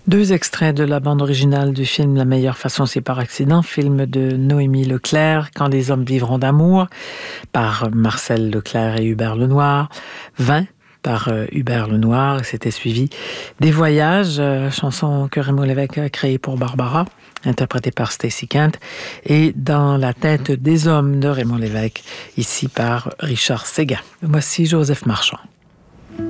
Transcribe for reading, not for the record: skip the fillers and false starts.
Deux extraits de la bande originale du film La meilleure façon c'est par accident, film de Noémie Leclerc, Quand les hommes vivront d'amour, par Marcel Leclerc et Hubert Lenoir, 20 par Hubert Lenoir, c'était suivi Des voyages, chanson que Raymond Lévesque a créée pour Barbara, interprétée par Stacey Kent, et Dans la tête des hommes de Raymond Lévesque, ici par Richard Séguin. Voici Joseph Marchand.